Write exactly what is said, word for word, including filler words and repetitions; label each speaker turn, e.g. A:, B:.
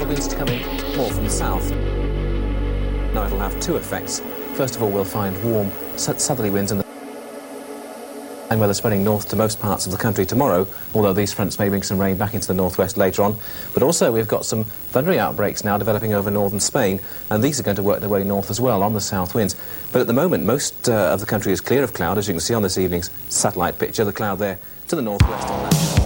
A: the winds to come in more from the south. Now it'll have two effects. First of all, we'll find warm southerly winds in the and weather spreading north to most parts of the country tomorrow, although these fronts may bring some rain back into the northwest later on. But also we've got some thundery outbreaks now developing over northern Spain, and these are going to work their way north as well on the south winds. But at the moment, most uh, of the country is clear of cloud, as you can see on this evening's satellite picture, the cloud there to the northwest.